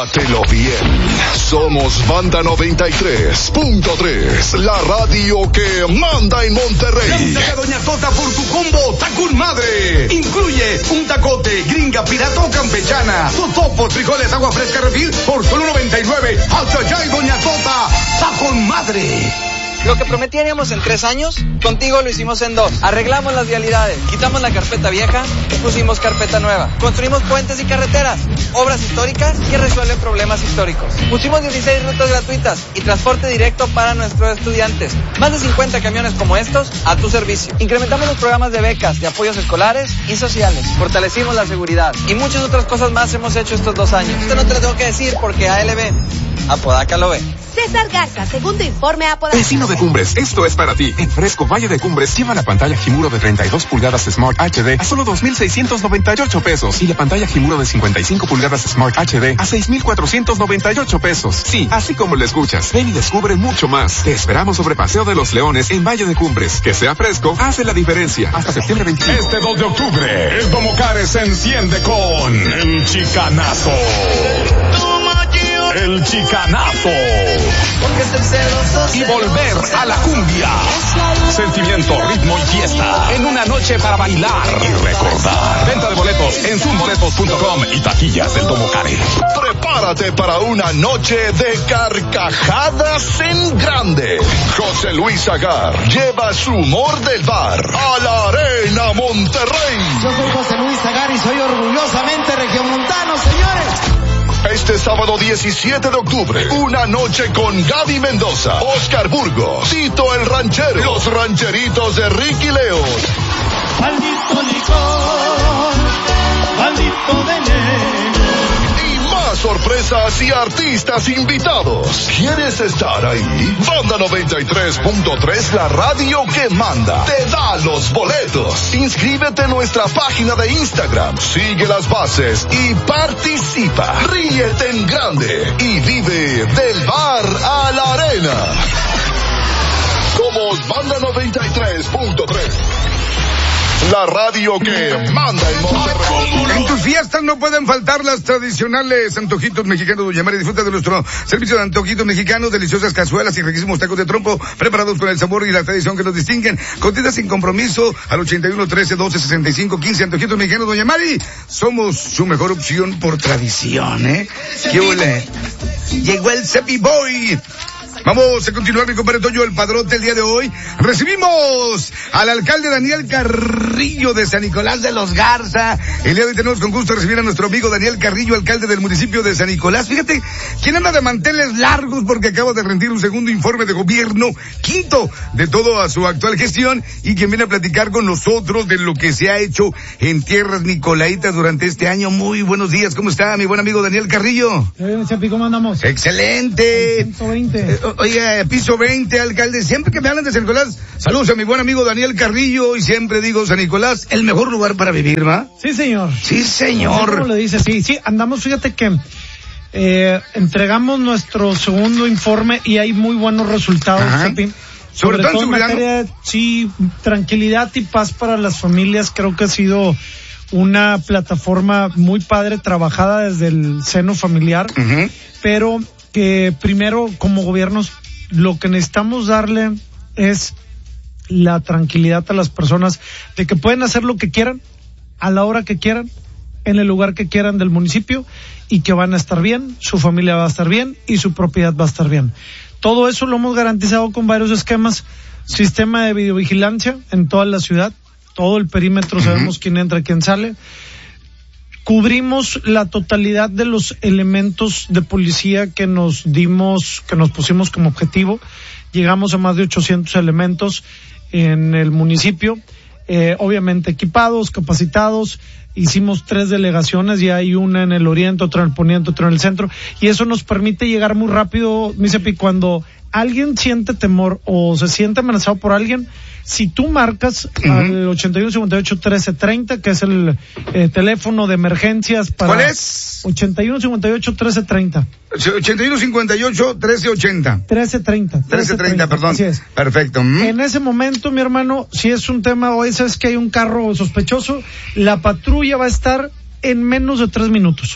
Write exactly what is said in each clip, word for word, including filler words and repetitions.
Pásatelo bien. Somos Banda noventa y tres punto tres, la radio que manda en Monterrey. Gracias a Doña Tota por tu combo Tacun Madre. Incluye un tacote, gringa, pirata o campechana, totopos, frijoles, agua fresca, refil por solo noventa y nueve. ¡Hasta allá y Doña Tota! ¡Tacun Madre! Lo que prometíamos en tres años, contigo lo hicimos en dos. Arreglamos las vialidades, quitamos la carpeta vieja y pusimos carpeta nueva. Construimos puentes y carreteras, obras históricas que resuelven problemas históricos. Pusimos dieciséis rutas gratuitas y transporte directo para nuestros estudiantes. Más de cincuenta camiones como estos a tu servicio. Incrementamos los programas de becas, de apoyos escolares y sociales. Fortalecimos la seguridad y muchas otras cosas más hemos hecho estos dos años. Esto no te lo tengo que decir porque A L B, Apodaca lo ve. César Garza, segundo informe Apodaca. Vecino de Cumbres, esto es para ti. En Fresco Valle de Cumbres lleva la pantalla Himuro de treinta y dos pulgadas Smart H D a solo dos mil seiscientos noventa y ocho pesos y la pantalla Himuro de cincuenta y cinco pulgadas Smart H D a seis mil cuatrocientos noventa y ocho pesos. Sí, así como lo escuchas. Ven y descubre mucho más. Te esperamos sobre Paseo de los Leones en Valle de Cumbres. Que sea fresco, hace la diferencia. Hasta septiembre veinticinco. Este dos de octubre, el Domocares se enciende con el Chicanazo. El Chicanazo. Y volver a la cumbia. Sentimiento, ritmo y fiesta. En una noche para bailar y recordar. Venta de boletos en zoom boletos punto com y taquillas del Domocares. Prepárate para una noche de carcajadas en grande. José Luis Agar lleva su humor del bar a la Arena Monterrey. Yo soy José Luis Agar y soy orgullosamente regiomontano, señores. Este sábado diecisiete de octubre, una noche con Gaby Mendoza, Oscar Burgos, Tito el Ranchero, los rancheritos de Ricky León. Maldito licor, maldito veneno. Y más sorpresas y artistas invitados. ¿Quieres estar ahí? Banda noventa y tres punto tres, la radio que manda, te da los boletos. Inscríbete en nuestra página de Instagram, sigue las bases y participa. Ríete en grande y vive del bar a la arena. Somos Banda noventa y tres punto tres. La radio que manda en Monterrey. En tus fiestas no pueden faltar las tradicionales antojitos mexicanos. Doña Mari, disfruta de nuestro servicio de antojitos mexicanos, deliciosas cazuelas y riquísimos tacos de trompo, preparados con el sabor y la tradición que nos distinguen. Contiendas sin compromiso al ochenta y uno, trece, doce, sesenta y cinco, quince. Antojitos mexicanos, Doña Mari, somos su mejor opción por tradición, ¿eh? ¡Qué huele! Llegó el Cepi Boy. Vamos a continuar, mi compadre Toño, el padrote. El día de hoy recibimos al alcalde Daniel Carrillo de San Nicolás de los Garza. El día de hoy tenemos con gusto recibir a nuestro amigo Daniel Carrillo, alcalde del municipio de San Nicolás. Fíjate, quien anda de manteles largos porque acaba de rendir un segundo informe de gobierno, quinto de todo a su actual gestión, y quien viene a platicar con nosotros de lo que se ha hecho en tierras nicolaitas durante este año. Muy buenos días, ¿cómo está mi buen amigo Daniel Carrillo? Eh, Chapi, ¿cómo andamos? Excelente. ciento veinte. Eh, Oye, piso veinte, alcalde, siempre que me hablan de San Nicolás, saludos a mi buen amigo Daniel Carrillo, y siempre digo, San Nicolás, el mejor lugar para vivir, ¿va? Sí, señor. Sí, señor. ¿Cómo lo dice? Sí, sí, andamos, fíjate que eh, entregamos nuestro segundo informe y hay muy buenos resultados, Chapi. Sobre, Sobre todo en materia, sí, tranquilidad y paz para las familias. Creo que ha sido una plataforma muy padre, trabajada desde el seno familiar, uh-huh. pero que primero, como gobiernos, lo que necesitamos darle es la tranquilidad a las personas de que pueden hacer lo que quieran, a la hora que quieran, en el lugar que quieran del municipio, y que van a estar bien, su familia va a estar bien y su propiedad va a estar bien. Todo eso lo hemos garantizado con varios esquemas: sistema de videovigilancia en toda la ciudad, todo el perímetro, uh-huh. sabemos quién entra, quién sale. Cubrimos la totalidad de los elementos de policía que nos dimos, que nos pusimos como objetivo. Llegamos a más de ochocientos elementos en el municipio, eh, obviamente equipados, capacitados. Hicimos tres delegaciones, ya hay una en el oriente, otra en el poniente, otra en el centro, y eso nos permite llegar muy rápido, mi Cepi. Cuando alguien siente temor o se siente amenazado por alguien, si tú marcas uh-huh. al ochenta y uno, cincuenta y ocho, trece, treinta, que es el eh, teléfono de emergencias para... ¿Cuál es? ochenta y uno, cincuenta y ocho, trece, treinta. ochenta y uno, cincuenta y ocho, trece, ochenta. trece, treinta. trece, treinta, perdón. Así es. Perfecto. ¿Mm? En ese momento, mi hermano, si es un tema, o sabes que hay un carro sospechoso, la patrulla va a estar en menos de tres minutos.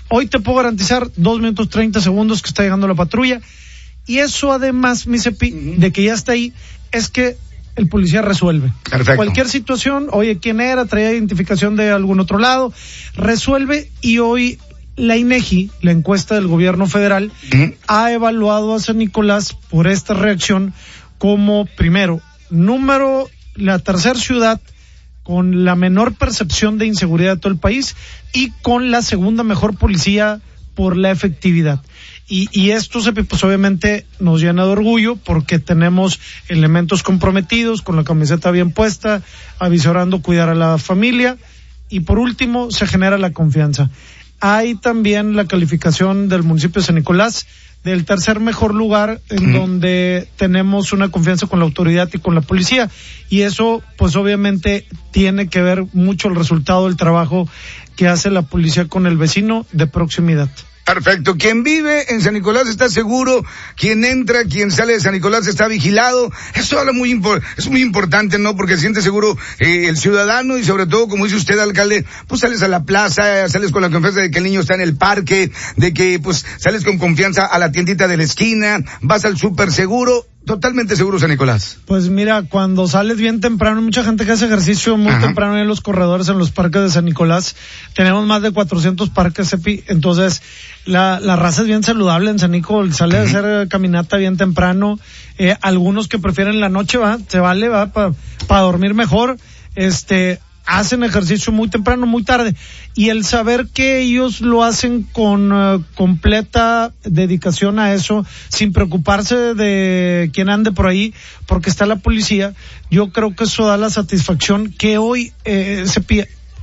Hoy te puedo garantizar dos minutos treinta segundos que está llegando la patrulla. Y eso además, mi Cepi, uh-huh. de que ya está ahí, es que el policía resuelve. Perfecto. Cualquier situación, oye, ¿quién era? Traía identificación de algún otro lado, resuelve. Y hoy la INEGI, la encuesta del gobierno federal, uh-huh. ha evaluado a San Nicolás por esta reacción como, primero, número, la tercera ciudad con la menor percepción de inseguridad de todo el país y con la segunda mejor policía por la efectividad. Y, y esto, pues obviamente nos llena de orgullo porque tenemos elementos comprometidos, con la camiseta bien puesta, avisorando cuidar a la familia. Y por último, se genera la confianza. Hay también la calificación del municipio de San Nicolás del tercer mejor lugar en mm. donde tenemos una confianza con la autoridad y con la policía. Y eso, pues obviamente, tiene que ver mucho el resultado del trabajo que hace la policía con el vecino de proximidad. Perfecto. Quien vive en San Nicolás está seguro, quien entra, quien sale de San Nicolás está vigilado. Eso habla muy impor- es muy importante, ¿no? Porque se siente seguro eh, el ciudadano y sobre todo, como dice usted, alcalde, pues sales a la plaza, sales con la confianza de que el niño está en el parque, de que pues sales con confianza a la tiendita de la esquina, vas al súper seguro. Totalmente seguro, San Nicolás. Pues mira, cuando sales bien temprano, mucha gente que hace ejercicio muy Ajá. temprano en los corredores, en los parques de San Nicolás. Tenemos más de cuatrocientos parques, Epi. Entonces, la, la raza es bien saludable en San Nicolás. Sale uh-huh. a hacer caminata bien temprano. Eh, algunos que prefieren la noche, va, se vale, va, para pa dormir mejor. Este, hacen ejercicio muy temprano, muy tarde. Y el saber que ellos lo hacen con uh, completa dedicación a eso, sin preocuparse de quién ande por ahí, porque está la policía, yo creo que eso da la satisfacción que hoy eh, se pide.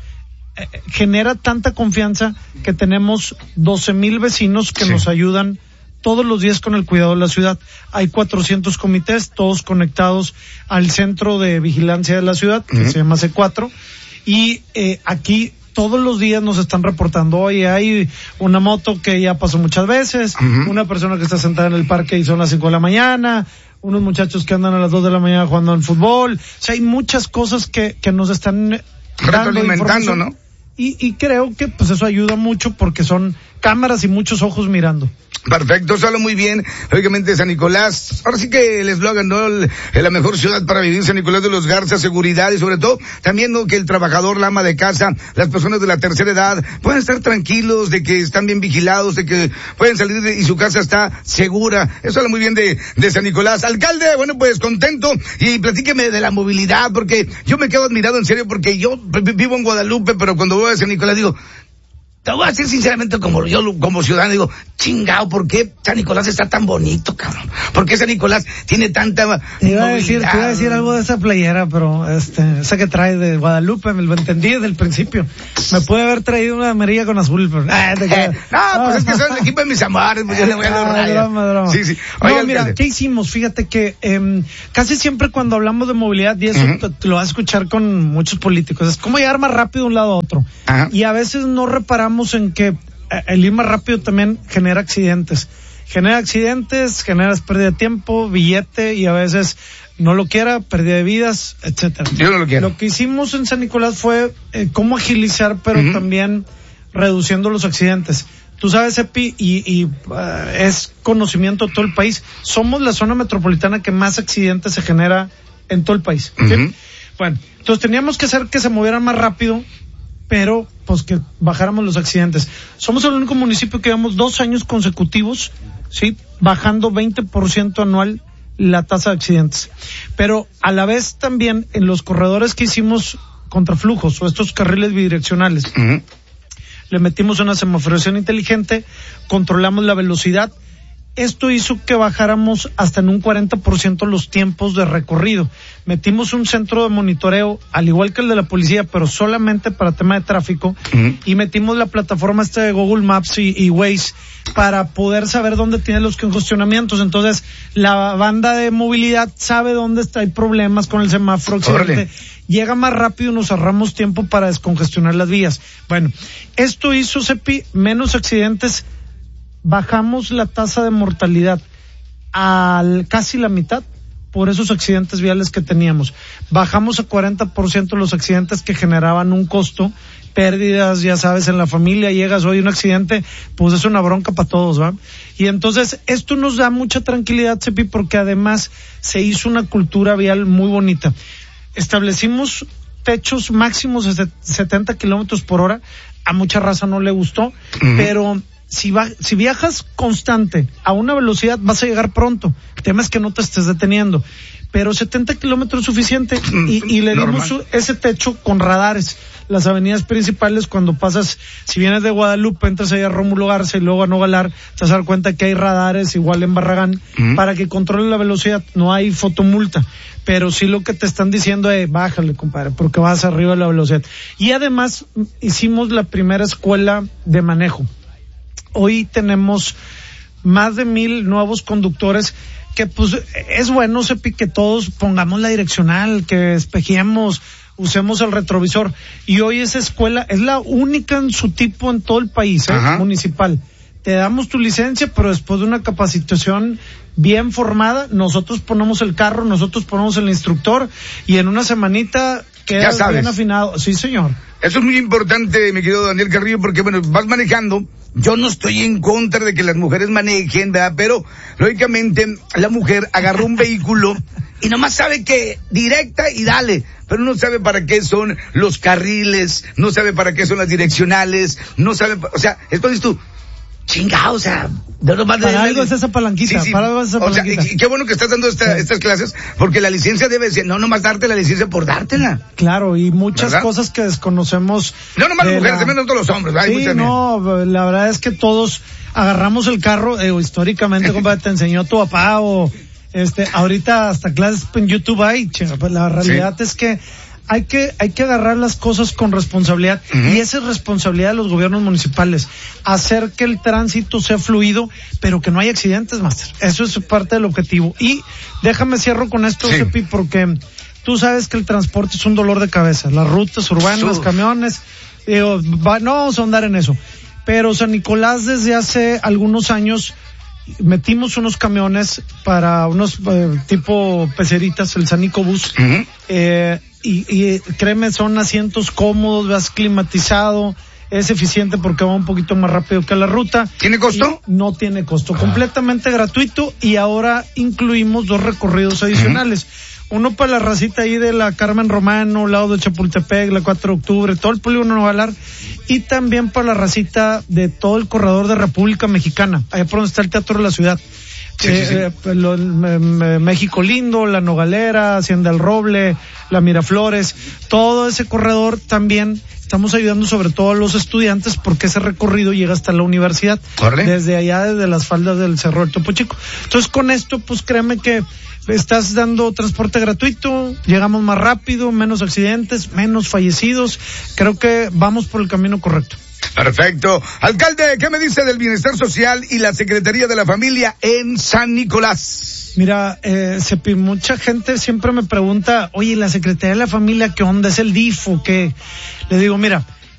Eh, genera tanta confianza que tenemos doce mil vecinos que sí. nos ayudan todos los días con el cuidado de la ciudad. Hay cuatrocientos comités, todos conectados al centro de vigilancia de la ciudad, que uh-huh. se llama C cuatro, y eh, aquí todos los días nos están reportando, oye, hay una moto que ya pasó muchas veces, uh-huh. una persona que está sentada en el parque y son las cinco de la mañana, unos muchachos que andan a las dos de la mañana jugando al fútbol. O sea, hay muchas cosas que, que nos están retroalimentando, ¿no? Y, y creo que pues eso ayuda mucho porque son cámaras y muchos ojos mirando. Perfecto, solo muy bien. Lógicamente San Nicolás, ahora sí que el eslogan, ¿no? El, la mejor ciudad para vivir, San Nicolás de los Garza, seguridad y sobre todo también, ¿no? Que el trabajador, la ama de casa, las personas de la tercera edad pueden estar tranquilos de que están bien vigilados, de que pueden salir de, y su casa está segura. Eso habla muy bien de, de San Nicolás. Alcalde, bueno, pues contento y platíqueme de la movilidad porque yo me quedo admirado en serio porque yo vivo en Guadalupe, pero cuando voy a San Nicolás digo, te voy a decir sinceramente como yo, como ciudadano, digo, chingao, ¿por qué San Nicolás está tan bonito, cabrón? ¿Por qué San Nicolás tiene tanta te iba a decir, te iba a decir algo de esa playera, pero este, esa que trae de Guadalupe, me lo entendí desde el principio. Me puede haber traído una amarilla con azul, pero ah, te eh, no, no, pues es que son el equipo de mis amores, pues yo le voy a dar ah, drama, drama. Sí, sí. Oye, no, mira, ¿qué hicimos? Fíjate que eh, casi siempre cuando hablamos de movilidad, y eso uh-huh. te, te lo vas a escuchar con muchos políticos, es cómo llegar más rápido de un lado a otro. Uh-huh. Y a veces no reparamos en que el ir más rápido también genera accidentes. Genera accidentes, generas pérdida de tiempo, billete y a veces no lo quiera, pérdida de vidas, etcétera. Yo no lo quiero. Lo que hicimos en San Nicolás fue eh, cómo agilizar, pero uh-huh. también reduciendo los accidentes. Tú sabes, Epi, y, y uh, es conocimiento de todo el país, somos la zona metropolitana que más accidentes se genera en todo el país. ¿Sí? Uh-huh. Bueno, entonces teníamos que hacer que se movieran más rápido, pero pues que bajáramos los accidentes. Somos el único municipio que llevamos dos años consecutivos, sí, bajando veinte por ciento anual la tasa de accidentes. Pero a la vez también en los corredores que hicimos contraflujos o estos carriles bidireccionales, uh-huh. le metimos una semaforización inteligente, controlamos la velocidad. Esto hizo que bajáramos hasta en un cuarenta por ciento los tiempos de recorrido. Metimos un centro de monitoreo, al igual que el de la policía, pero solamente para tema de tráfico, uh-huh. y metimos la plataforma esta de Google Maps y, y Waze para poder saber dónde tienen los congestionamientos. Entonces, la banda de movilidad sabe dónde está, hay problemas con el semáforo occidente. Llega más rápido y nos ahorramos tiempo para descongestionar las vías. Bueno, esto hizo, Cepi, menos accidentes. Bajamos la tasa de mortalidad al casi la mitad por esos accidentes viales que teníamos. Bajamos a cuarenta por ciento los accidentes que generaban un costo pérdidas, ya sabes, en la familia, llegas hoy a un accidente, pues es una bronca para todos, ¿va? Y entonces, esto nos da mucha tranquilidad, Cepi, porque además se hizo una cultura vial muy bonita. Establecimos techos máximos de setenta kilómetros por hora, a mucha raza no le gustó, uh-huh. pero si va, si viajas constante a una velocidad vas a llegar pronto, el tema es que no te estés deteniendo, pero setenta kilómetros es suficiente y, y le dimos su, ese techo con radares. Las avenidas principales, cuando pasas, si vienes de Guadalupe, entras ahí a Rómulo Garza y luego a Nogalar, te vas a dar cuenta que hay radares igual en Barragán, uh-huh. para que controle la velocidad. No hay fotomulta, pero sí lo que te están diciendo es, bájale, compadre, porque vas arriba de la velocidad. Y además, hicimos la primera escuela de manejo. Hoy tenemos más de mil nuevos conductores que, pues, es bueno, Cepi, que todos pongamos la direccional, que espejemos, usemos el retrovisor. Y hoy esa escuela es la única en su tipo en todo el país, ¿eh? Municipal. Te damos tu licencia, pero después de una capacitación bien formada, nosotros ponemos el carro, nosotros ponemos el instructor y en una semanita quedas bien afinado. Sí, señor. Eso es muy importante, mi querido Daniel Carrillo, porque bueno, vas manejando. Yo no estoy en contra de que las mujeres manejen, ¿verdad? Pero, lógicamente, la mujer agarra un vehículo y nomás sabe que directa y dale, pero no sabe para qué son los carriles, no sabe para qué son las direccionales, no sabe, o sea, entonces tú, chingado, o sea, de lo más de para algo es esa palanquita, sí, sí. para algo es esa palanquita. O sea, y, y qué bueno que estás dando esta, sí. estas clases, porque la licencia debe ser, no nomás darte la licencia por dártela. Claro, y muchas ¿verdad? Cosas que desconocemos. No nomás las mujeres, también la... todos los hombres, ¿verdad? Sí, no, la verdad es que todos agarramos el carro, eh, históricamente, compadre, te enseñó tu papá o, este, ahorita hasta clases en YouTube hay, chinga, pues la realidad sí. es que hay que, hay que agarrar las cosas con responsabilidad, uh-huh. y esa es responsabilidad de los gobiernos municipales, hacer que el tránsito sea fluido, pero que no haya accidentes, Master. Eso es parte del objetivo. Y déjame cierro con esto, sí. Cepi, porque tú sabes que el transporte es un dolor de cabeza, las rutas urbanas, los camiones, digo, va, no vamos a andar en eso. Pero San Nicolás desde hace algunos años metimos unos camiones para unos eh, tipo peceritas, el Sanico Bus, uh-huh. eh, y, y créeme, son asientos cómodos, vas climatizado, es eficiente porque va un poquito más rápido que la ruta. ¿Tiene costo? No tiene costo, ah. completamente gratuito, y ahora incluimos dos recorridos adicionales. Uh-huh. Uno para la racita ahí de la Carmen Romano, lado de Chapultepec, la cuatro de octubre, todo el polígono Nogalar, y también para la racita de todo el corredor de República Mexicana, allá por donde está el Teatro de la Ciudad. Sí, eh, sí, sí. Eh, lo, eh, México Lindo, la Nogalera, Hacienda del Roble, la Miraflores, todo ese corredor también estamos ayudando sobre todo a los estudiantes porque ese recorrido llega hasta la universidad, ¿Corre? Desde allá, desde las faldas del Cerro del Topo Chico. Entonces con esto, pues créeme que estás dando transporte gratuito, llegamos más rápido, menos accidentes, menos fallecidos, creo que vamos por el camino correcto. Perfecto. Alcalde, ¿qué me dice del bienestar social y la Secretaría de la Familia en San Nicolás? Mira, eh, Cepi, mucha gente siempre me pregunta, oye, la Secretaría de la Familia, ¿qué onda? ¿Es el D I F o qué? Le digo, mira,